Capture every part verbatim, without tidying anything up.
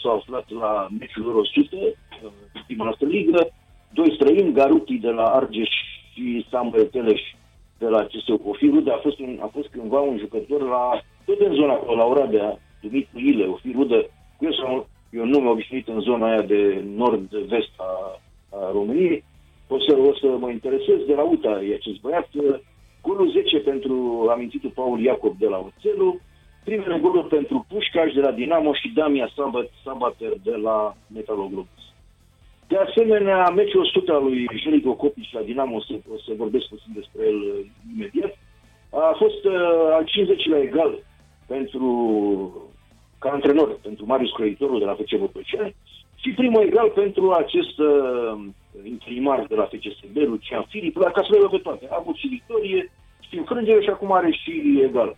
s-au aflat la meciul lor o sută, în prima noastră ligă, doi străini, Garuti de la Argeș și Samuel Teleș de la C S U Ofirudă. A fost, un, a fost cândva un jucător la, tot în zona acolo, la Oradea, Dumitru Ile, Ofirudă, cu el sau e un nume obișnuit în zona aia de nord-vest a, a României. O să, o să mă interesez de la U T A, e acest băiat. Golul zece pentru amintitul Paul Iacob de la Oțelu, primele goluri pentru Pușcaș de la Dinamo și Damia Sabat, Sabater de la Metaloglumus. De asemenea, meciul o sută al lui Jelico Copici la Dinamo, o să, o să vorbesc puțin despre el uh, imediat, a fost uh, al cincizecilea egal pentru, ca antrenor, pentru Marius Crăitorul de la F C Botoșani și primul egal pentru acest uh, interimar de la F C S B, Lucian Filip, la ca să le pe toate. A avut și victorie, și înfrângere și acum are și egal.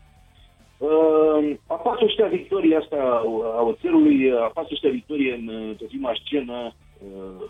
Uh, a patruzecea sută victorie asta a Oțelului, a patruzecea sută victorie în, în prima scenă uh,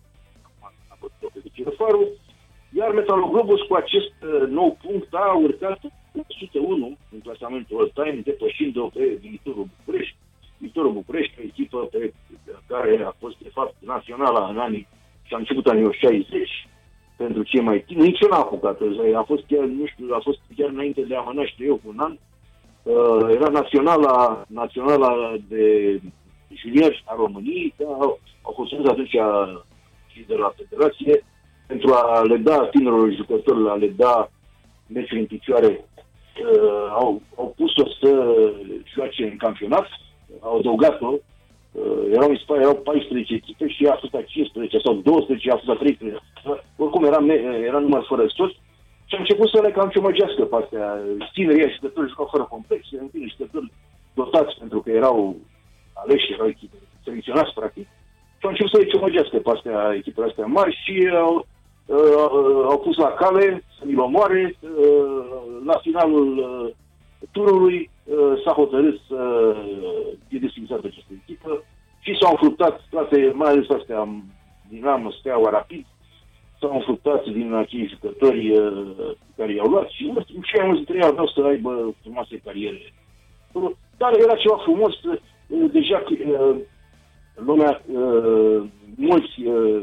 a pătut pe Cirefaru, iar Metaloglobus cu acest uh, nou punct a urcat o sută unu în clasamentul all-time, depășind-o pe Viitorul București. Viitorul București, o echipă pe care a fost de fapt națională în anii și a început anii șaizeci, pentru cei mai tineri, nici eu n-am apucat, a fost chiar, nu știu, a fost chiar înainte de a mă naște eu cu un an. Uh, era naționala, naționala de juniori a României, dar au, au fost atunci și de la federație pentru a le da tinerilor jucători, a le da meciuri în picioare. Uh, au, au pus-o să joace în campionat, au adăugat-o. Uh, erau, mi se pare, erau paisprezece echipe și a fost a cincisprezece sau douăsprezece, a fost a treisprezece. Uh, oricum era, era număr fără sos. Și am început să le cam ciomăgească pe astea. Tinerii jucători jucau fără complexe, în fine, jucători dotați pentru că erau aleși, erau echipe selecționați, practic. Și am început să le ciomăgească pe astea, echipele astea mari și au, uh, au pus la cale să mi-l omoare. Uh, la finalul uh, turului uh, s-a hotărât să fie desfințată această echipă și s-au înfruptat toate, mai ales astea, Dinamo, Steaua, Rapid, s-au înfruptat din acei jucători uh, care i-au luat și și mai mulți dintre ei aveau să aibă frumoase cariere. Dar era ceva frumos, uh, deja uh, lumea, uh, mulți uh,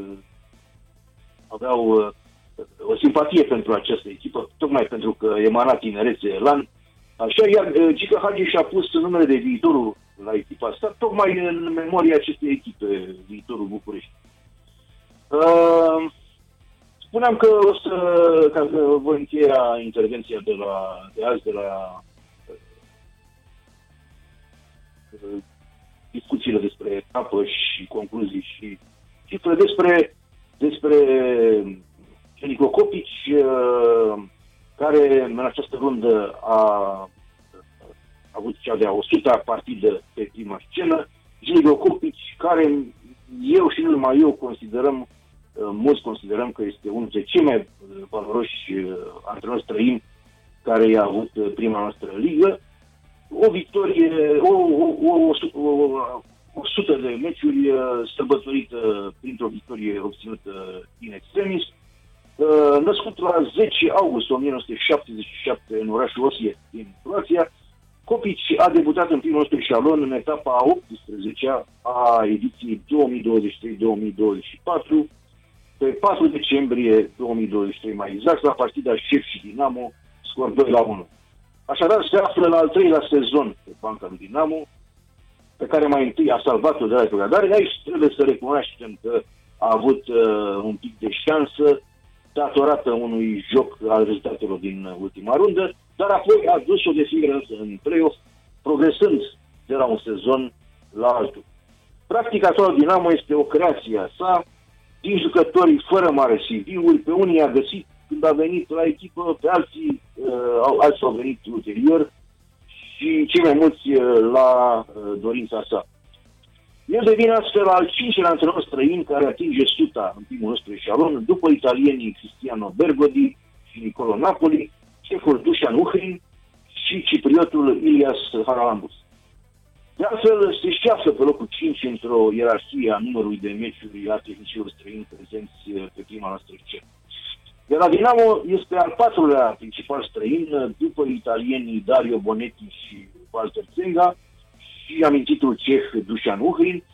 aveau uh, o simpatie pentru această echipă, tocmai pentru că emana tinerețe elan. Așa, iar uh, Gică Hagi și-a pus numele de Viitorul la echipa asta, tocmai în memoria acestei echipe, Viitorul București. Uh, Spuneam că o să, ca să voi încheia intervenția de, la, de azi, de la uh, discuțiile despre etapă și concluzii și cifre despre, despre Jelico Copici, uh, care în această rundă a, a avut cea de-a o suta partidă pe prima scenă. Jelico Copici, care eu și nu numai eu considerăm, mulți considerăm că este unul dintre cei mai valoroși antrenori străini care i-a avut prima noastră ligă. O victorie, o, o, o, o, o sută de meciuri sărbătorită printr-o victorie obținută in extremis. Născut la zece august o mie nouă sute șaptezeci și șapte în orașul Osijek din Croația, Copici a debutat în primul nostru eșalon în etapa a optsprezecea a ediției două mii douăzeci și trei două mii douăzeci și patru, pe patru decembrie două mii douăzeci și trei mai exact, la partida Șef și Dinamo, scor doi la unu. Așadar, se află la al treilea sezon pe banca lui Dinamo, pe care mai întâi a salvat-o de la retrogradare. Aici trebuie să recunoaștem că a avut uh, un pic de șansă datorată unui joc al rezultatelor din ultima rundă, dar apoi a dus-o de fiecare dată în play-off, progresând de la un sezon la altul. Practic, actualul Dinamo este o creație a sa, din jucătorii fără mare C V-uri, pe unii a găsit când a venit la echipă, pe alții, uh, alții au venit ulterior și cei mai mulți uh, la uh, dorința sa. El devine astfel al cincilea antrenor străin care atinge suta în primul nostru eșalon, după italienii Cristiano Bergodi și Nicolo Napoli, cehul Dușan Uhrin și cipriotul Ilias Haralambos. De altfel, se șeafă pe locul cinci într-o ierarhie a numărului de meciuri a tehnicilor străini prezenți pe prima noastră scenă. De la Dinamo este al patrulea principal străin, după italienii Dario Bonetti și Walter Zenga și amintitul ceh Dușan Uhrin,